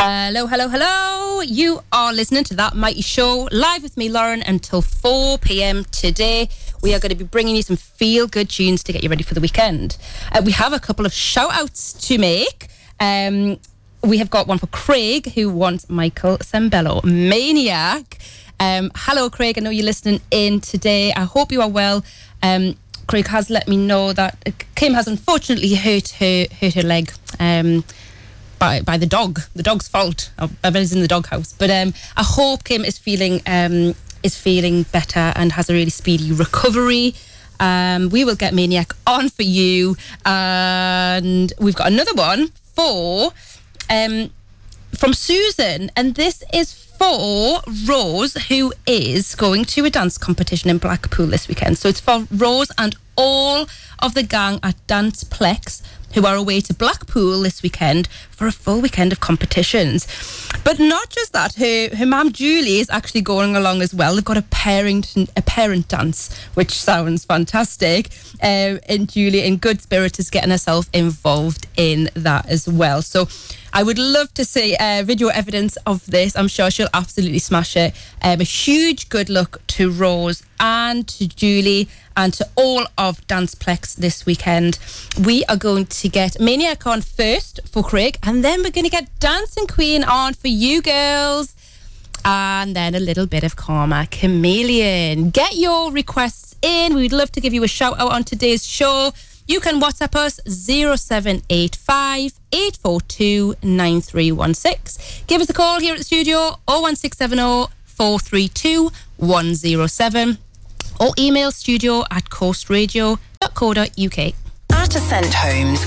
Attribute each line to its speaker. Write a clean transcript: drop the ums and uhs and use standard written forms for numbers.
Speaker 1: Hello, hello, hello. You are listening to That Mighty Show, live with me, Lauren, until 4 p.m. today. We are going to be bringing you some feel-good tunes to get you ready for the weekend. We have a couple of shout-outs to make. We have got one for Craig, who wants Michael Sembello, Maniac. Hello, Craig. I know you're listening in today. I hope you are well. Craig has let me know that Kim has unfortunately hurt her leg. By the dog's fault. I bet it's in the doghouse. But I hope Kim is feeling better and has a really speedy recovery. We will get Maniac on for you, and we've got another one from Susan, and this is for Rose, who is going to a dance competition in Blackpool this weekend. So it's for Rose and all of the gang at Danceplex, who are away to Blackpool this weekend for a full weekend of competitions. But not just that, her mum Julie is actually going along as well. They've got a parent dance, which sounds fantastic. And Julie, in good spirit, is getting herself involved in that as well. So I would love to see video evidence of this. I'm sure she'll absolutely smash it. A huge good luck to Rose and to Julie and to all of Danceplex this weekend. We are going to get Maniac on first for Craig, and then we're going to get Dancing Queen on for you girls, and then a little bit of Karma Chameleon. Get your requests in. We'd love to give you a shout out on today's show. You can WhatsApp us 0785 842 9316. Give us a call here at the studio 01670 432 107, or email studio@coastradio.co.uk.
Speaker 2: Artisan Homes.